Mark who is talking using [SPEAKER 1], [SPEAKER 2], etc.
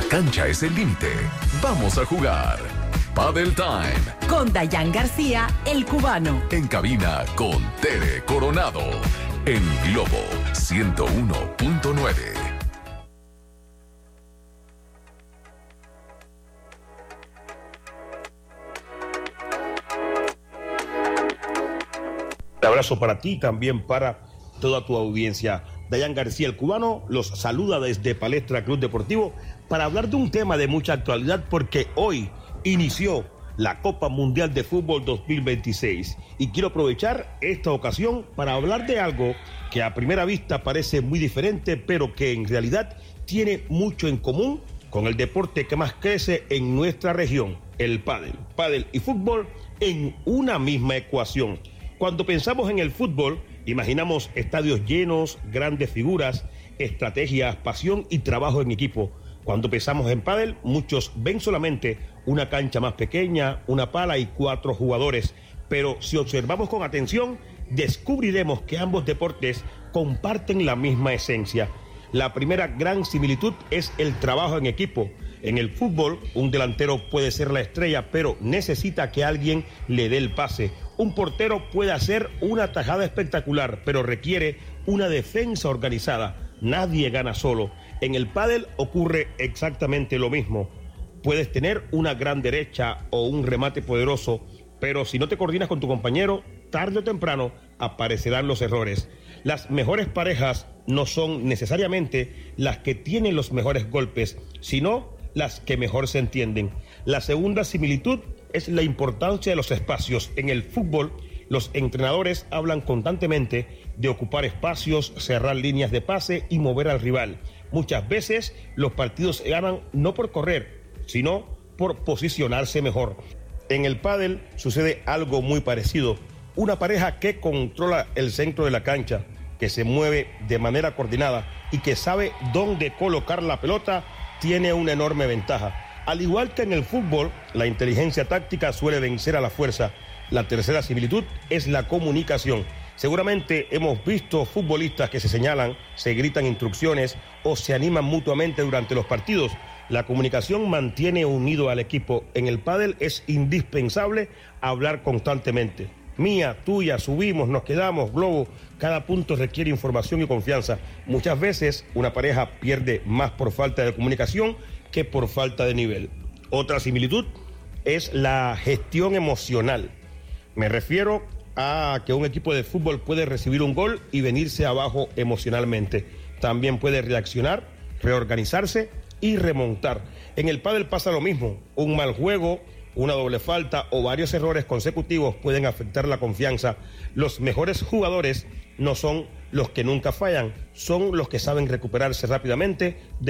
[SPEAKER 1] cancha es el límite. Vamos a jugar. Padel Time.
[SPEAKER 2] Con Dayan García, el cubano.
[SPEAKER 1] En cabina con Tere Coronado. En Globo 101.9.
[SPEAKER 3] Un abrazo para ti, también para toda tu audiencia. Dayan García, el cubano, los saluda desde Palestra Club Deportivo para hablar de un tema de mucha actualidad, porque hoy inició la Copa Mundial de Fútbol 2026 y quiero aprovechar esta ocasión para hablar de algo que a primera vista parece muy diferente, pero que en realidad tiene mucho en común con el deporte que más crece en nuestra región, el pádel. Pádel y fútbol en una misma ecuación. Cuando pensamos en el fútbol, imaginamos estadios llenos, grandes figuras, estrategias, pasión y trabajo en equipo. Cuando pensamos en pádel, muchos ven solamente una cancha más pequeña, una pala y 4 jugadores. Pero si observamos con atención, descubriremos que ambos deportes comparten la misma esencia. La primera gran similitud es el trabajo en equipo. En el fútbol, un delantero puede ser la estrella, pero necesita que alguien le dé el pase. Un portero puede hacer una tajada espectacular, pero requiere una defensa organizada. Nadie gana solo. En el pádel ocurre exactamente lo mismo. Puedes tener una gran derecha o un remate poderoso, pero si no te coordinas con tu compañero, tarde o temprano aparecerán los errores. Las mejores parejas no son necesariamente las que tienen los mejores golpes, sino las que mejor se entienden. La segunda similitud es la importancia de los espacios. En el fútbol, los entrenadores hablan constantemente de ocupar espacios, cerrar líneas de pase y mover al rival. Muchas veces los partidos se ganan no por correr, sino por posicionarse mejor. En el pádel sucede algo muy parecido. Una pareja que controla el centro de la cancha, que se mueve de manera coordinada y que sabe dónde colocar la pelota, tiene una enorme ventaja. Al igual que en el fútbol, la inteligencia táctica suele vencer a la fuerza. La tercera similitud es la comunicación. Seguramente hemos visto futbolistas que se señalan, se gritan instrucciones o se animan mutuamente durante los partidos. La comunicación mantiene unido al equipo. En el pádel es indispensable hablar constantemente. Mía, tuya, subimos, nos quedamos, globo. Cada punto requiere información y confianza. Muchas veces una pareja pierde más por falta de comunicación que por falta de nivel. Otra similitud es la gestión emocional. Me refiero a que un equipo de fútbol puede recibir un gol y venirse abajo emocionalmente. También puede reaccionar, reorganizarse y remontar. En el pádel pasa lo mismo. Un mal juego, una doble falta o varios errores consecutivos pueden afectar la confianza. Los mejores jugadores no son los que nunca fallan, son los que saben recuperarse rápidamente